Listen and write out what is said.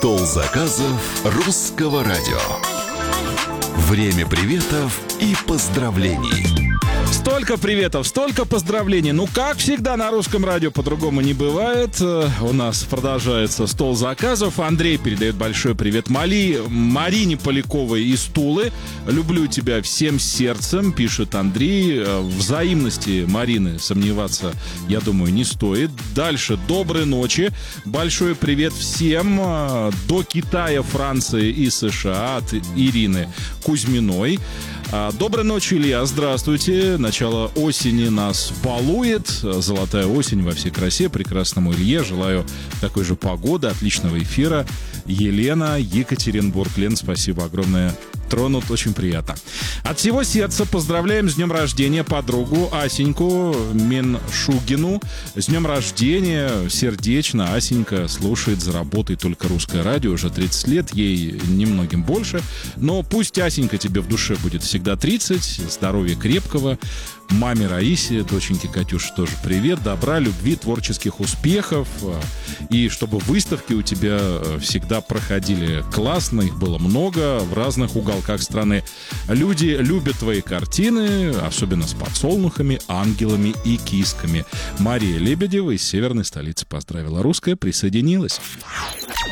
Стол заказов Русского радио. Время приветов и поздравлений. Столько приветов, столько поздравлений. Ну, как всегда, на Русском радио по-другому не бывает. У нас продолжается стол заказов. Андрей передает большой привет Марине Поляковой из Тулы. Люблю тебя всем сердцем, пишет Андрей. Взаимности Марины сомневаться, я думаю, не стоит. Дальше. Доброй ночи. Большой привет всем. До Китая, Франции и США от Ирины Кузьминой. Доброй ночи, Илья, здравствуйте. Начало осени нас балует. Золотая осень во всей красе. Прекрасному Илье желаю такой же погоды, отличного эфира. Елена, Екатеринбург. Лен, спасибо огромное. Тронут, очень приятно. От всего сердца поздравляем с днем рождения подругу Асеньку Меншугину. С днем рождения, сердечно. Асенька слушает за работой только Русское радио уже 30 лет, ей немногим больше. Но пусть, Асенька, тебе в душе будет всегда 30, здоровья крепкого. Маме Раисе, доченьке Катюше тоже привет, добра, любви, творческих успехов. И чтобы выставки у тебя всегда проходили классно, их было много в разных уголках страны. Люди любят твои картины, особенно с подсолнухами, ангелами и кисками. Мария Лебедева из северной столицы поздравила. Русская присоединилась.